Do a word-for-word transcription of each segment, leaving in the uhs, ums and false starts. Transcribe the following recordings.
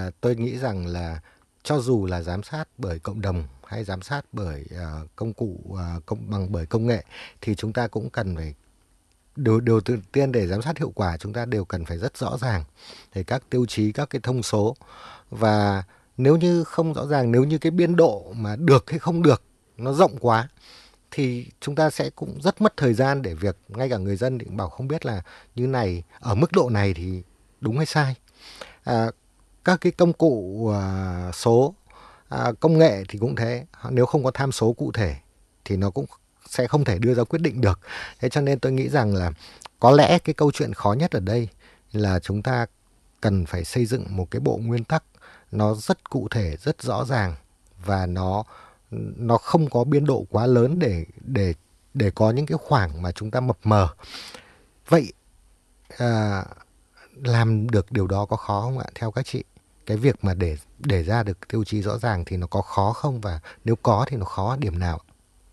à, tôi nghĩ rằng là cho dù là giám sát bởi cộng đồng hay giám sát bởi à, công cụ à, công bằng bởi công nghệ, thì chúng ta cũng cần phải điều điều đầu tiên để giám sát hiệu quả, chúng ta đều cần phải rất rõ ràng về các tiêu chí, các cái thông số. Và nếu như không rõ ràng, nếu như cái biên độ mà được hay không được nó rộng quá, thì chúng ta sẽ cũng rất mất thời gian để việc ngay cả người dân thì cũng bảo không biết là như này, ở mức độ này thì đúng hay sai. À, các cái công cụ à, số, à, công nghệ thì cũng thế, nếu không có tham số cụ thể thì nó cũng sẽ không thể đưa ra quyết định được. Thế cho nên tôi nghĩ rằng là có lẽ cái câu chuyện khó nhất ở đây là chúng ta cần phải xây dựng một cái bộ nguyên tắc nó rất cụ thể, rất rõ ràng, và nó nó không có biên độ quá lớn để để để có những cái khoảng mà chúng ta mập mờ. Vậy à, làm được điều đó có khó không ạ, theo các chị? Cái việc mà để để ra được tiêu chí rõ ràng thì nó có khó không, và nếu có thì nó khó ở điểm nào?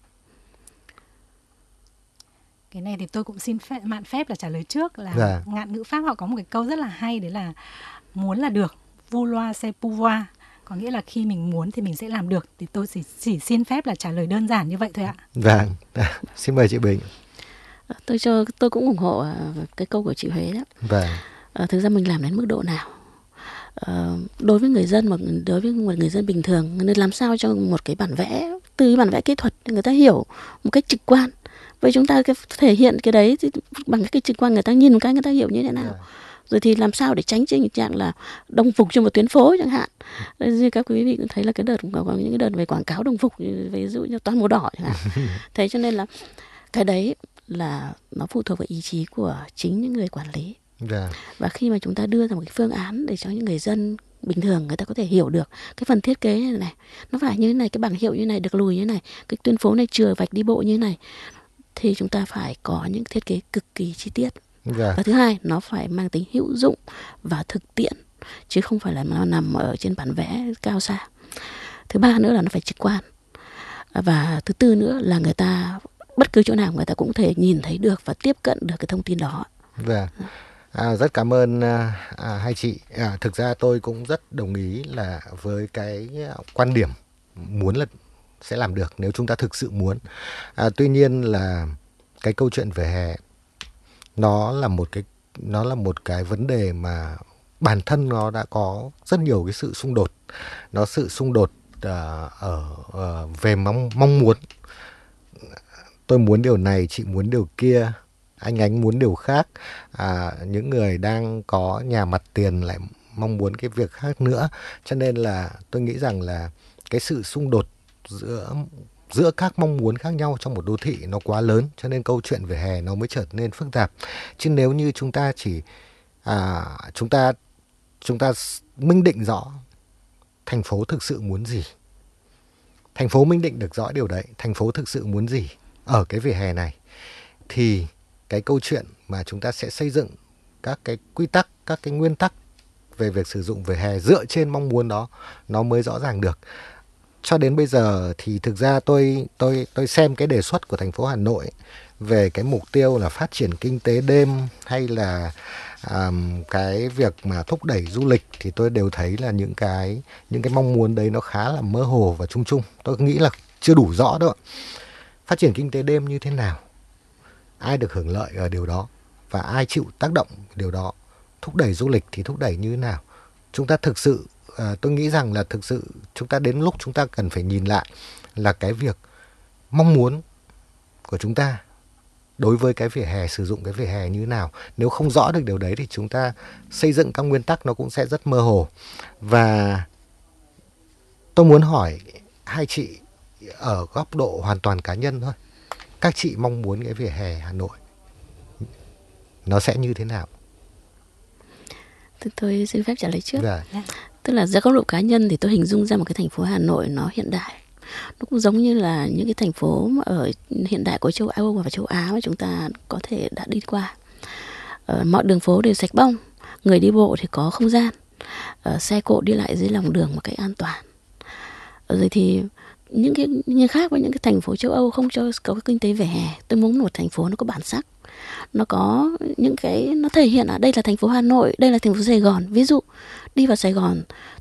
Cái này thì tôi cũng xin phép, mạn phép là trả lời trước là Dạ. ngạn ngữ Pháp họ có một cái câu rất là hay, đấy là muốn là được, vouloir c'est pouvoir. Có nghĩa là khi mình muốn thì mình sẽ làm được. Thì tôi chỉ, chỉ xin phép là trả lời đơn giản như vậy thôi ạ. Vâng, xin mời chị Bình. Tôi cho tôi cũng ủng hộ cái câu của chị Huế đó. Vâng. À, thực ra mình làm đến mức độ nào? À, đối với người dân, mà đối với một người dân bình thường, nên làm sao cho một cái bản vẽ, từ cái bản vẽ kỹ thuật người ta hiểu một cách trực quan. Vậy chúng ta cái thể hiện cái đấy thì bằng cái trực quan, người ta nhìn một cái người ta hiểu như thế nào. Yeah. Rồi thì làm sao để tránh tình trạng là đồng phục cho một tuyến phố chẳng hạn. Như các quý vị cũng thấy là cái đợt có những cái đợt về quảng cáo đồng phục, ví dụ như toàn màu đỏ chẳng hạn. Thế cho nên là cái đấy là nó phụ thuộc vào ý chí của chính những người quản lý. Yeah. Và khi mà chúng ta đưa ra một cái phương án để cho những người dân bình thường người ta có thể hiểu được cái phần thiết kế này này, nó phải như thế này, cái bảng hiệu như thế này, được lùi như thế này, cái tuyến phố này chừa vạch đi bộ như thế này, thì chúng ta phải có những thiết kế cực kỳ chi tiết. Yeah. Và thứ hai, nó phải mang tính hữu dụng và thực tiễn, chứ không phải là nó nằm ở trên bản vẽ cao xa. Thứ ba nữa là nó phải trực quan. Và thứ tư nữa là người ta bất cứ chỗ nào người ta cũng thể nhìn thấy được và tiếp cận được cái thông tin đó. Vâng. À, rất cảm ơn à, hai chị. À, thực ra tôi cũng rất đồng ý là với cái quan điểm muốn là sẽ làm được nếu chúng ta thực sự muốn. À, tuy nhiên là cái câu chuyện về hè nó là một cái nó là một cái vấn đề mà bản thân nó đã có rất nhiều cái sự xung đột. Nó sự xung đột uh, ở uh, về mong mong muốn. Tôi muốn điều này, chị muốn điều kia, anh Ánh muốn điều khác. À, những người đang có nhà mặt tiền lại mong muốn cái việc khác nữa. Cho nên là tôi nghĩ rằng là cái sự xung đột giữa giữa các mong muốn khác nhau trong một đô thị nó quá lớn, cho nên câu chuyện về hè nó mới trở nên phức tạp. Chứ nếu như chúng ta chỉ à, chúng ta chúng ta minh định rõ thành phố thực sự muốn gì, thành phố minh định được rõ điều đấy, thành phố thực sự muốn gì ở cái vỉa hè này, thì cái câu chuyện mà chúng ta sẽ xây dựng các cái quy tắc, các cái nguyên tắc về việc sử dụng vỉa hè dựa trên mong muốn đó nó mới rõ ràng được. Cho đến bây giờ thì thực ra tôi tôi tôi xem cái đề xuất của thành phố Hà Nội về cái mục tiêu là phát triển kinh tế đêm hay là um, cái việc mà thúc đẩy du lịch, thì tôi đều thấy là những cái những cái mong muốn đấy nó khá là mơ hồ và chung chung. Tôi nghĩ là chưa đủ rõ đâu. Phát triển kinh tế đêm như thế nào? Ai được hưởng lợi ở điều đó? Và ai chịu tác động điều đó? Thúc đẩy du lịch thì thúc đẩy như thế nào? Chúng ta thực sự À, tôi nghĩ rằng là thực sự chúng ta đến lúc chúng ta cần phải nhìn lại là cái việc mong muốn của chúng ta đối với cái vỉa hè, sử dụng cái vỉa hè như thế nào. Nếu không rõ được điều đấy thì chúng ta xây dựng các nguyên tắc nó cũng sẽ rất mơ hồ. Và tôi muốn hỏi hai chị ở góc độ hoàn toàn cá nhân thôi, các chị mong muốn cái vỉa hè Hà Nội nó sẽ như thế nào? Tôi xin phép trả lời trước. Dạ. Tức là dưới góc độ cá nhân thì tôi hình dung ra một cái thành phố Hà Nội nó hiện đại. Nó cũng giống như là những cái thành phố ở hiện đại của châu Âu và châu Á mà chúng ta có thể đã đi qua. Ờ, mọi đường phố đều sạch bông, người đi bộ thì có không gian, ờ, xe cộ đi lại dưới lòng đường một cách an toàn. Ờ, rồi thì những cái như khác với những cái thành phố châu Âu không cho có cái kinh tế vỉa hè. Tôi muốn một thành phố nó có bản sắc, nó có những cái nó thể hiện ở đây là thành phố Hà Nội, đây là thành phố Sài Gòn. Ví dụ đi vào Sài Gòn